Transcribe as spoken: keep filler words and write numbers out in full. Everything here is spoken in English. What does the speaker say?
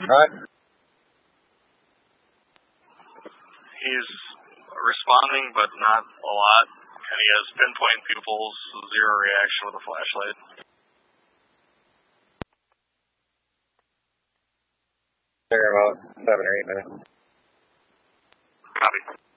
Right. He's responding, but not a lot. And he has pinpoint pupils, zero reaction with a flashlight. They're about seven or eight minutes. Copy.